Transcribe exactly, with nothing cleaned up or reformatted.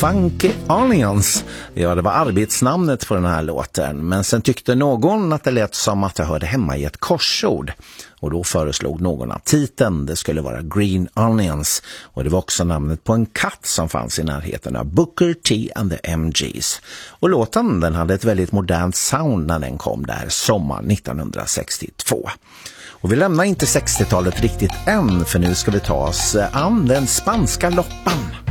Funky Onions. Ja, det var arbetsnamnet på den här låten. Men sen tyckte någon att det lät som att det hörde hemma i ett korsord. Och då föreslog någon att titeln det skulle vara Green Onions. Och det var också namnet på en katt som fanns i närheten av Booker T and the M Gs. Och låten den hade ett väldigt modernt sound när den kom där sommaren nittonhundrasextiotvå. Och vi lämnar inte sextiotalet riktigt än, för nu ska vi ta oss an den spanska loppan.